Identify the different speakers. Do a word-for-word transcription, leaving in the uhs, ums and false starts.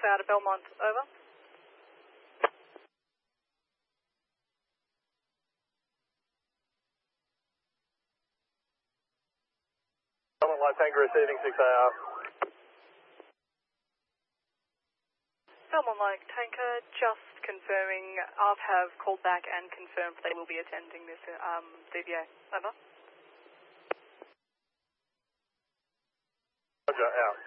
Speaker 1: Alpha out of Belmont, over.
Speaker 2: Belmont Light Tanker receiving six A R.
Speaker 1: Belmont Light Tanker, just confirming, A R F have called back and confirmed they will be attending this um, D B A, over.
Speaker 2: Roger, out.